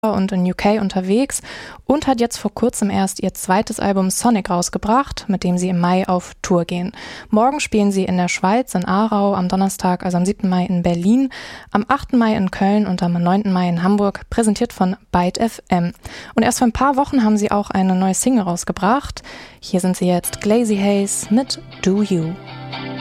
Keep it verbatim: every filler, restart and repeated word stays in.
und in U K unterwegs und hat jetzt vor kurzem erst ihr zweites Album Sonic rausgebracht, mit dem sie im Mai auf Tour gehen. Morgen spielen sie in der Schweiz, in Aarau, am Donnerstag, also am siebten Mai in Berlin, am achten Mai in Köln und am neunten Mai in Hamburg, präsentiert von Byte F M. Und erst vor ein paar Wochen haben sie auch eine neue Single rausgebracht. Hier sind sie jetzt, Glazy Haze mit Do You.